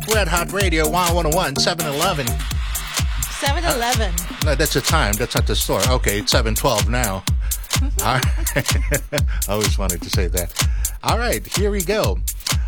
Red Hot Radio 101, 7-Eleven. 7-Eleven. No, that's the time. That's not the store. Okay, it's 7:12 now. All right. I always wanted to say that. All right, here we go.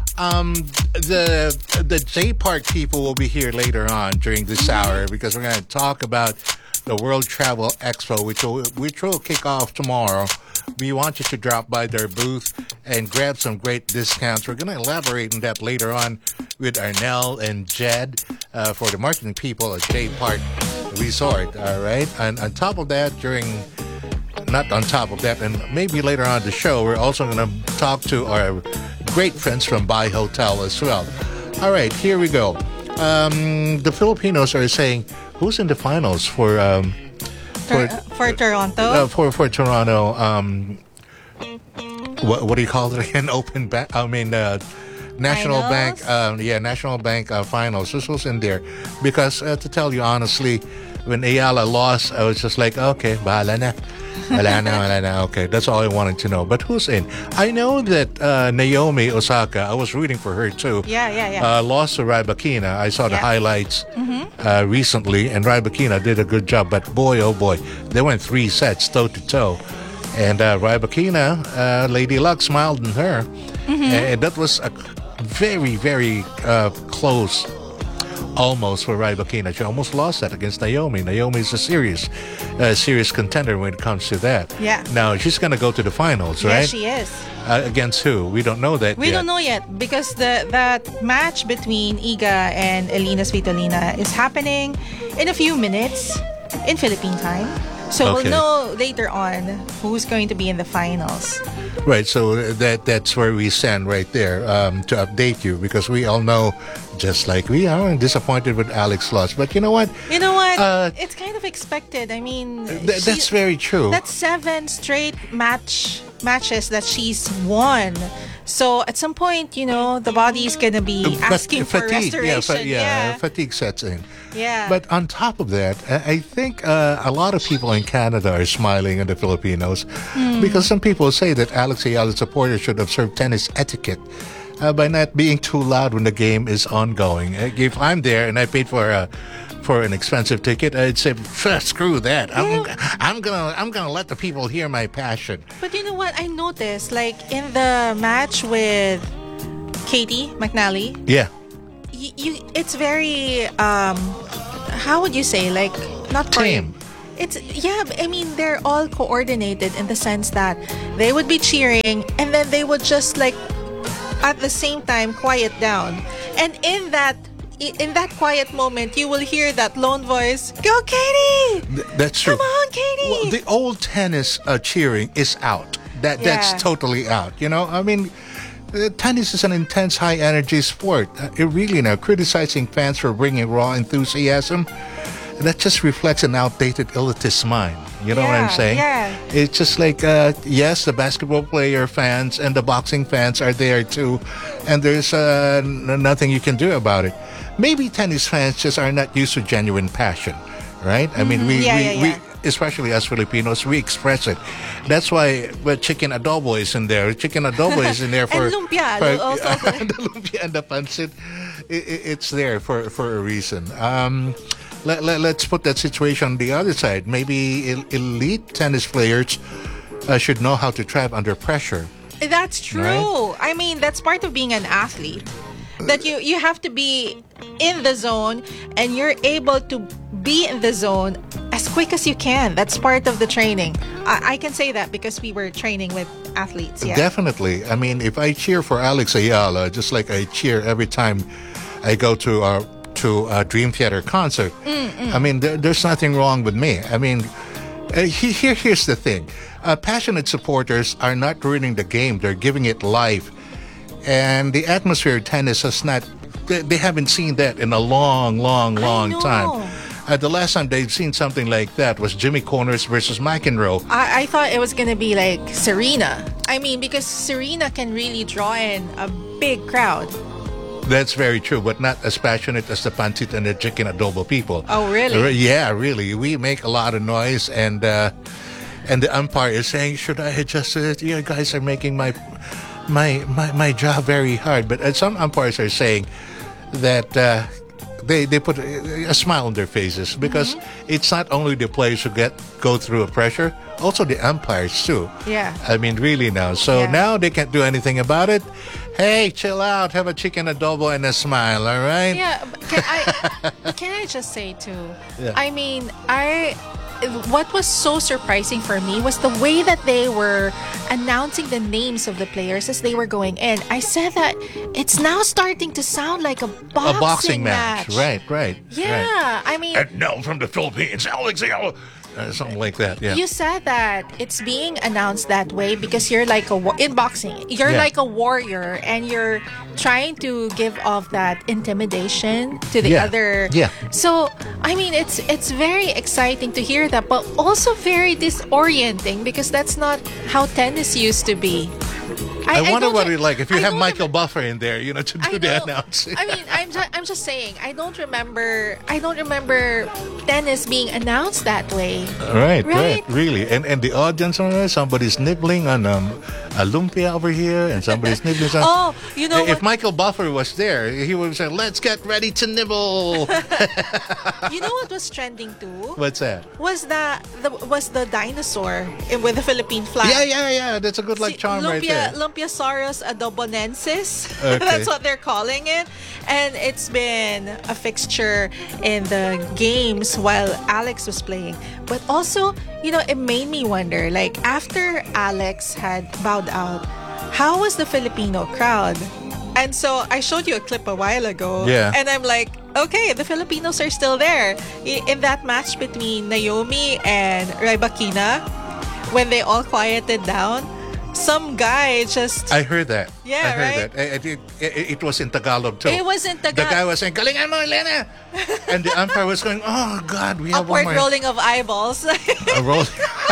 The J Park people will be here later on during this hour because we're going to talk about the World Travel Expo, which will kick off tomorrow. We want you to drop by their booth and grab some great discounts. We're going to elaborate on that later on with Arnel and Jed for the marketing people at J Park Resort. All right. And on top of that, not on top of that, and maybe later on the show, we're also going to talk to our great friends from Bai Hotel as well. All right, here we go. The Filipinos are saying, who's in the finals for Toronto? For Toronto, what do you call it again? Open Bank. National Finals? Bank. National Bank finals. This was in there because to tell you honestly, when Ayala lost, I was just like, okay, bahala na. Wala na. Okay, that's all I wanted to know. But who's in? I know that Naomi Osaka, I was rooting for her too. Yeah. Lost to Rybakina. I saw the highlights recently, and Rybakina did a good job. But boy, oh boy, they went 3 sets toe to toe. And Rybakina, Lady Luck smiled on her. And that was a very, very close almost for Rybakina. She almost lost that against Naomi. Naomi is a serious contender when it comes to that. Yeah. Now, she's going to go to the finals, right? Yes, she is. Against who? We don't know that yet. We don't know yet because that match between Iga and Elina Svitolina is happening in a few minutes in Philippine time. So Okay. we'll know later on who's going to be in the finals. Right, so that's where we stand right there to update you because we all know, just like we are, disappointed with Alex loss. But you know what? It's kind of expected. I mean, That's very true. That's 7 straight matches that she's won. So at some point, the body is going to be asking for restoration. Fatigue sets in. Yeah. But on top of that, I think a lot of people in Canada are smiling at the Filipinos because some people say that Alex Ayala's supporters should observe tennis etiquette by not being too loud when the game is ongoing. If I'm there and I paid for an expensive ticket, I'd say, screw that. I'm gonna let the people hear my passion. But you know what? I noticed, like in the match with Katie McNally, Yeah. it's very how would you say, like, not Tame. I mean, they're all coordinated in the sense that they would be cheering and then they would just like at the same time quiet down. And in that quiet moment, you will hear that lone voice, "Go, Katie! That's true. Come on, Katie!" Well, the old tennis cheering is out. That's totally out. I mean, tennis is an intense, high-energy sport. It really criticizing fans for bringing raw enthusiasm, that just reflects an outdated elitist mind. You know what I'm saying? Yeah. It's just like, yes, the basketball player fans and the boxing fans are there too, and there's nothing you can do about it. Maybe tennis fans just are not used to genuine passion, right? I mean, we especially as Filipinos, we express it. That's why chicken adobo is in there. Chicken adobo is in there for and lumpia. The lumpia and the pancit. It's there for a reason. Let's put that situation on the other side. Maybe elite tennis players should know how to thrive under pressure. That's true. Right? I mean, that's part of being an athlete. That you have to be in the zone and you're able to be in the zone as quick as you can. That's part of the training. I can say that because we were training with athletes. Yeah. Definitely. I mean, if I cheer for Alex Ayala, just like I cheer every time I go to a Dream Theater concert, I mean, there's nothing wrong with me. I mean, here's the thing. Passionate supporters are not ruining the game. They're giving it life. And the atmosphere of tennis they haven't seen that in a long time. The last time they'd seen something like that was Jimmy Connors versus McEnroe. I thought it was going to be like Serena. I mean, because Serena can really draw in a big crowd. That's very true, but not as passionate as the pancit and the chicken adobo people. Oh, really? Yeah, really. We make a lot of noise, and the umpire is saying, "Should I adjust it? You guys are making my job very hard." But some umpires are saying, that they put a smile on their faces because it's not only the players who go through a pressure, also the umpires too. Yeah. I mean, really now. So Yeah. now they can't do anything about it. Hey, chill out. Have a chicken adobo and a smile, all right? Yeah, but can I just say too? Yeah. I mean, what was so surprising for me was the way that they were announcing the names of the players as they were going in. I said that it's now starting to sound like a boxing match. Right, right. Yeah, right. I mean, And now from the Philippines, Alex Ayala. Something like that, yeah. you said that it's being announced that way because you're like in boxing, you're Yeah. like a warrior and you're trying to give off that intimidation to the Yeah. other. Yeah. So, I mean, it's very exciting to hear that, but also very disorienting because that's not how tennis used to be. I wonder don't what re- it'd like if you I have don't Michael remem- Buffer in there, to do the know. announcing. I mean, I'm just saying. I don't remember tennis being announced that way. Right, Right? really. And the audience, somebody's nibbling on a lumpia over here, and somebody's nibbling on... Oh, you know If what? Michael Buffer was there, he would say, let's get ready to nibble. You know what was trending too? What's that? Was the dinosaur with the Philippine flag? Yeah. That's a good luck charm right there. Lumpiasaurus adobonensis. Okay. That's what they're calling it. And it's been a fixture in the games while Alex was playing. But also, it made me wonder, like, after Alex had bowed out, how was the Filipino crowd? And so I showed you a clip a while ago. Yeah. And I'm like, okay, the Filipinos are still there. In that match between Naomi and Rybakina, when they all quieted down, some guy just... I heard that. Yeah, I heard right? that. It was in Tagalog too. It was in The Tagalog. guy was saying, "Galingan mo, Elena!" And the umpire was going, "Oh God, we have Upward one more." rolling of eyeballs. A roll.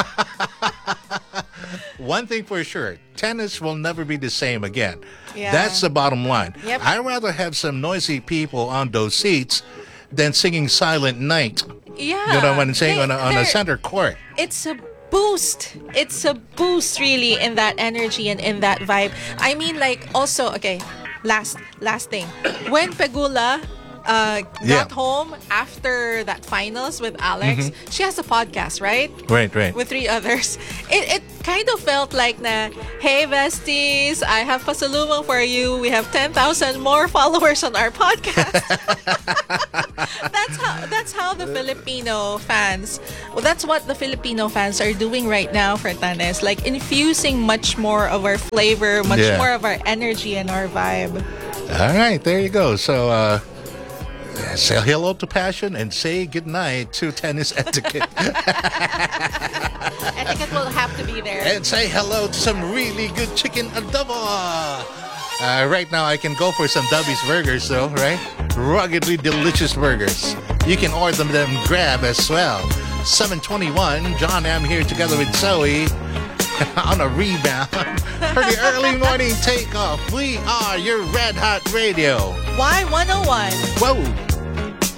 One thing for sure, tennis will never be the same again. Yeah. That's the bottom line. Yep. I'd rather have some noisy people on those seats than singing Silent Night. Yeah. You know what I'm saying? On a They're- center court. It's a boost. It's a boost, really, in that energy and in that vibe. I mean, like, also, okay, last thing. When Pegula got home after that finals with Alex, she has a podcast, right? Right. With 3 others. It kind of felt like na, hey besties, I have pasalubong for you. We have 10,000 more followers on our podcast. That's how the Filipino fans, that's what the Filipino fans are doing right now for tennis, like infusing much more of our flavor, much Yeah. more of our energy and our vibe. All right, there you go. So, say hello to passion and say goodnight to tennis etiquette. Etiquette will have to be there. And say hello to some really good chicken adobo. Right now, I can go for some Dubby's burgers, though, right? Ruggedly delicious burgers. You can order them grab as well. 7:21, John M. here together with Zoe on a rebound for the early morning takeoff. We are your Red Hot Radio. Y101. Whoa.